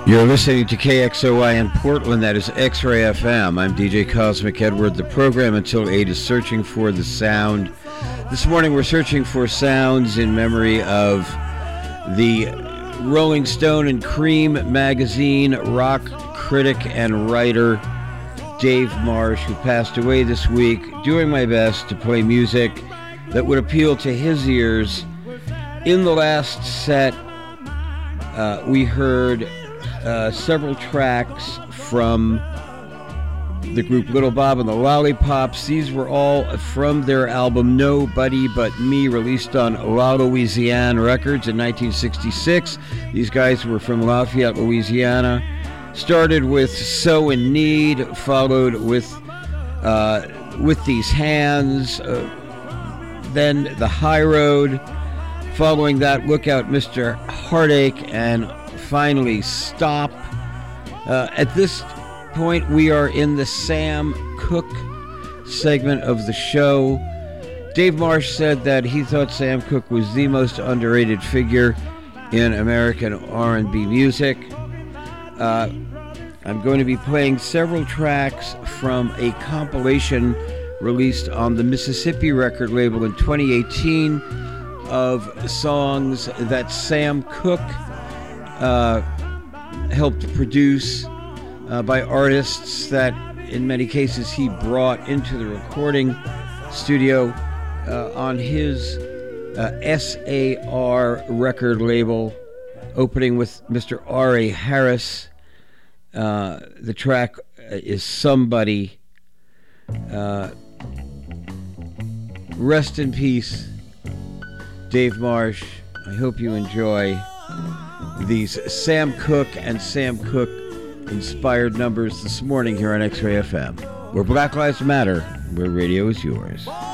You're listening to KXOY in Portland, that is X-Ray FM. I'm DJ Cosmic Edward. The program until 8 is Searching for the Sound. This morning we're searching for sounds in memory of the Rolling Stone and Cream magazine rock critic and writer Dave Marsh, who passed away this week, doing my best to play music that would appeal to his ears. In the last set, we heard several tracks from the group Little Bob and the Lollipops. These were all from their album Nobody But Me, released on La Louisiane Records in 1966. These guys were from Lafayette, Louisiana. Started with So In Need, followed with These Hands, then The High Road. Following that, Look Out Mr. Heartache, and finally Stop. At this point, we are in the Sam Cooke segment of the show. Dave Marsh said that he thought Sam Cooke was the most underrated figure in American R&B music. I'm going to be playing several tracks from a compilation released on the Mississippi record label in 2018 of songs that Sam Cooke helped produce by artists that in many cases he brought into the recording studio on his SAR record label, opening with Mr. R.A. Harris. The track is Somebody. Rest in peace, Dave Marsh. I hope you enjoy these Sam Cooke and Sam Cooke inspired numbers this morning here on X-Ray FM, where Black Lives Matter, where radio is yours.